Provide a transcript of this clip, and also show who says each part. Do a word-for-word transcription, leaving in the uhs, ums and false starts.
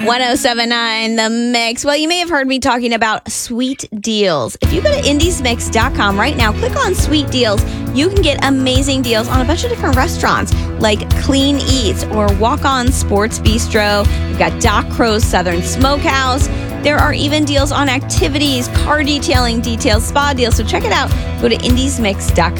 Speaker 1: ten seventy-nine The Mix. Well, you may have heard me talking about sweet deals. If you go to indies mix dot com right now, click on sweet deals. You can get amazing deals on a bunch of different restaurants like Clean Eats or Walk On Sports Bistro. You've got Doc Crow's Southern Smokehouse. There are even deals on activities, car detailing details, spa deals. So check it out. Go to indies mix dot com.